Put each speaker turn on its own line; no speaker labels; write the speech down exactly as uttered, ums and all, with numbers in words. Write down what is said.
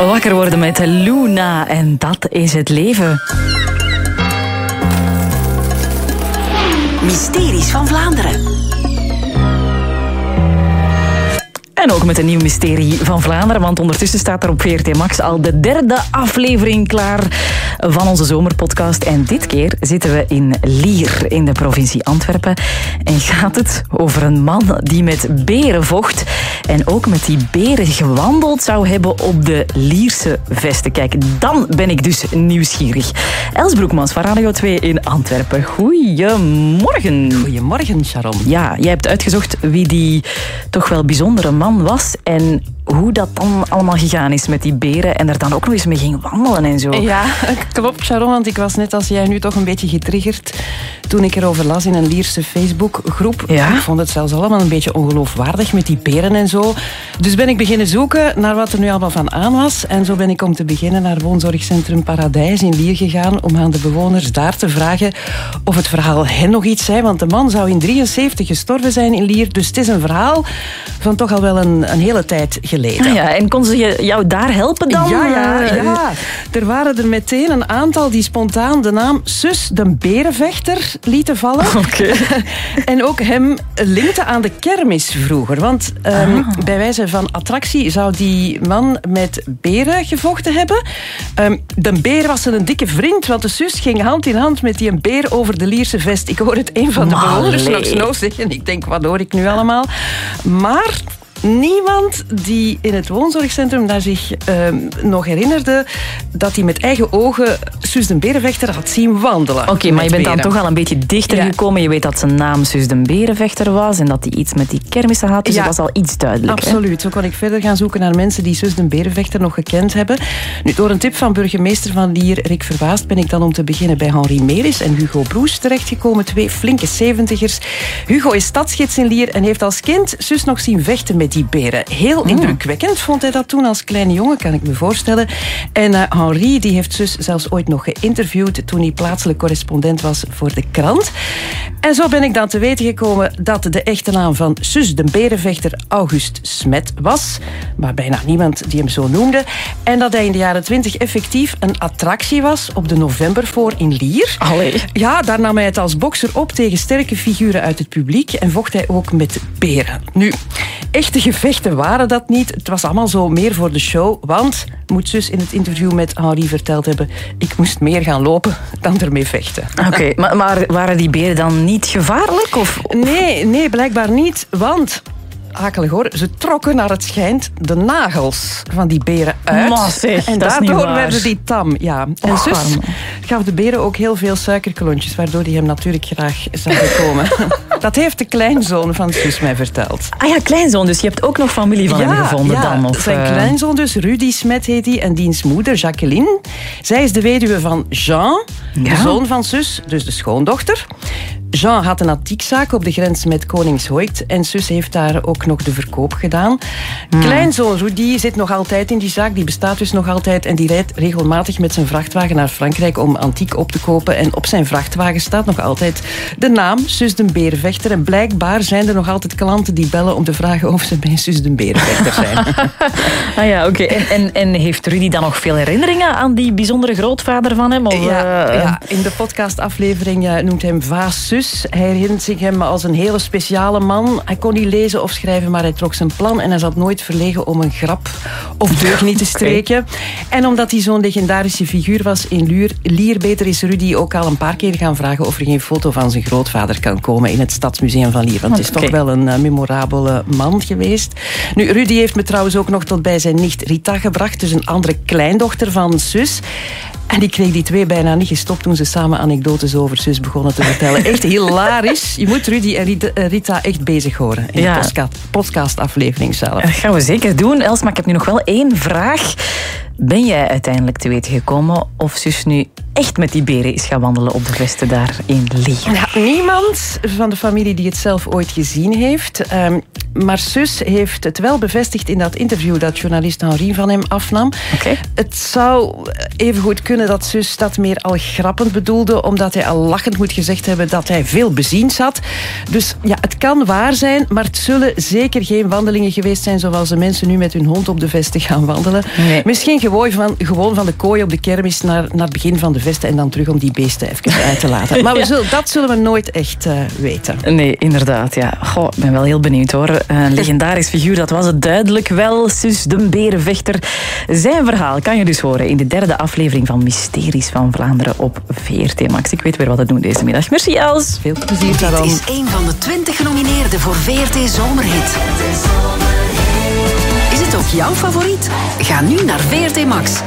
Wakker worden met Luna en dat is het leven.
Mysteries van Vlaanderen.
En ook met een nieuw mysterie van Vlaanderen, want ondertussen staat er op V R T Max al de derde aflevering klaar van onze zomerpodcast. En dit keer zitten we in Lier, in de provincie Antwerpen. En gaat het over een man die met beren vocht en ook met die beren gewandeld zou hebben op de Lierse vesten. Kijk, dan ben ik dus nieuwsgierig. Els Broekmans van Radio twee in Antwerpen. Goedemorgen.
Goedemorgen, Sharon.
Ja, jij hebt uitgezocht wie die toch wel bijzondere man was en hoe dat dan allemaal gegaan is met die beren en er dan ook nog eens mee ging wandelen en zo.
Ja, klopt, Sharon, want ik was net als jij nu toch een beetje getriggerd toen ik erover las in een Lierse Facebookgroep.
Ja?
Ik vond het zelfs allemaal een beetje ongeloofwaardig met die beren en zo. Dus ben ik beginnen zoeken naar wat er nu allemaal van aan was. En zo ben ik om te beginnen naar woonzorgcentrum Paradijs in Lier gegaan om aan de bewoners daar te vragen of het verhaal hen nog iets zei. Want de man zou in drieënzeventig gestorven zijn in Lier. Dus het is een verhaal van toch al wel een, een hele tijd geleden.
Ah ja, en kon ze jou daar helpen dan?
Ja, ja, ja. Er waren er meteen een aantal die spontaan de naam Sus de Berenvechter lieten vallen.
Okay.
En ook hem linkten aan de kermis vroeger. Want um, ah. bij wijze van attractie zou die man met beren gevochten hebben. Um, de beer was een dikke vriend, want de zus ging hand in hand met die een beer over de Lierse vest. Ik hoor het een van de bewoners nog zo zeggen. Ik denk, wat hoor ik nu allemaal? Maar niemand die in het woonzorgcentrum daar zich uh, nog herinnerde dat hij met eigen ogen Sus de Berenvechter had zien wandelen.
Oké, okay, maar je bent
beren.
dan toch al een beetje dichter ja. gekomen. Je weet dat zijn naam Sus de Berenvechter was en dat hij iets met die kermissen had. Dus ja, dat was al iets duidelijk.
Absoluut.
Hè?
Zo kon ik verder gaan zoeken naar mensen die Sus de Berenvechter nog gekend hebben. Nu, door een tip van burgemeester van Lier, Rick Verwaast, ben ik dan om te beginnen bij Henri Meris en Hugo Broes terechtgekomen. Twee flinke zeventigers. Hugo is stadsgids in Lier en heeft als kind Sus nog zien vechten met die beren. Heel mm. indrukwekkend vond hij dat toen als kleine jongen, kan ik me voorstellen. En uh, Henri die heeft Sus zelfs ooit nog geïnterviewd toen hij plaatselijk correspondent was voor de krant. En zo ben ik dan te weten gekomen dat de echte naam van Sus de Berenvechter August Smet was. Maar bijna niemand die hem zo noemde. En dat hij in de jaren twintig effectief een attractie was op de Novembervoor in Lier.
Allee.
Ja, daar nam hij het als bokser op tegen sterke figuren uit het publiek en vocht hij ook met beren. Nu, echte gevechten waren dat niet. Het was allemaal zo meer voor de show, want, moet Sus in het interview met Henri verteld hebben, ik moest meer gaan lopen dan ermee vechten.
Oké, okay, maar, maar waren die beren dan niet gevaarlijk? Of?
Nee, nee, blijkbaar niet, want akelig hoor, ze trokken naar het schijnt de nagels van die beren uit.
Maar zeg,
en
dat is
daardoor
niet waar.
werden die tam. Ja. En
Och,
Sus
arme.
gaf de beren ook heel veel suikerklontjes, waardoor die hem natuurlijk graag zou komen. Dat heeft de kleinzoon van Sus mij verteld.
Ah ja, kleinzoon, dus je hebt ook nog familie van
ja,
hem gevonden
ja,
dan? Of,
zijn
uh...
kleinzoon dus, Rudy Smet heet hij, en diens moeder, Jacqueline. Zij is de weduwe van Jean, de
ja? zoon
van Sus, dus de schoondochter. Jean had een antiekzaak op de grens met Koningshoekt en Sus heeft daar ook nog de verkoop gedaan. Hmm. Kleinzoon Rudy zit nog altijd in die zaak, die bestaat dus nog altijd en die rijdt regelmatig met zijn vrachtwagen naar Frankrijk om antiek op te kopen. En op zijn vrachtwagen staat nog altijd de naam Sus de Berenvechter. En blijkbaar zijn er nog altijd klanten die bellen om te vragen of ze bij Sus de Berenvechter zijn.
Ah ja, oké. Okay. En, en, en heeft Rudy dan nog veel herinneringen aan die bijzondere grootvader van hem? Of,
ja,
uh...
ja, in de podcastaflevering uh, noemt hij hem Vaas Sus. Hij herinnert zich hem als een hele speciale man. Hij kon niet lezen of schrijven, maar hij trok zijn plan en hij zat nooit verlegen om een grap of deugniet te streken. Okay. En omdat hij zo'n legendarische figuur was in Lier, Lier, beter is Rudy ook al een paar keer gaan vragen of er geen foto van zijn grootvader kan komen in het Stadsmuseum van Lier. Want het is okay. toch wel een uh, memorabele man geweest. Nu, Rudy heeft me trouwens ook nog tot bij zijn nicht Rita gebracht, dus een andere kleindochter van Sus. En ik kreeg die twee bijna niet gestopt toen ze samen anekdotes over Sus begonnen te vertellen. Echt hilarisch. Je moet Rudy en Rita echt bezig horen in ja. de podcastaflevering zelf.
Dat gaan we zeker doen, Els. Maar ik heb nu nog wel één vraag. Ben jij uiteindelijk te weten gekomen of Sus nu echt met die beren is gaan wandelen op de vesten daar in Lier.
Ja, niemand van de familie die het zelf ooit gezien heeft. Um, maar zus heeft het wel bevestigd in dat interview dat journalist Henri van hem afnam.
Okay.
Het zou even goed kunnen dat zus dat meer al grappend bedoelde, omdat hij al lachend moet gezegd hebben dat hij veel beziens had. Dus ja, het kan waar zijn, maar het zullen zeker geen wandelingen geweest zijn zoals de mensen nu met hun hond op de vesten gaan wandelen.
Nee.
Misschien gewoon van, gewoon van de kooi op de kermis naar, naar het begin van de vesten en dan terug om die beesten even uit te laten. Maar we
ja.
zullen, dat zullen we nooit echt uh, weten.
Nee, inderdaad. Ja. Goh, ik ben wel heel benieuwd hoor. Een legendarisch figuur, dat was het duidelijk wel. Sus de berenvechter. Zijn verhaal kan je dus horen in de derde aflevering van Mysteries van Vlaanderen op V R T Max. Ik weet weer wat te doen deze middag. Merci Els.
Veel plezier daarom.
Dit is een van de twintig genomineerden voor V R T Zomerhit. Is het ook jouw favoriet? Ga nu naar V R T Max.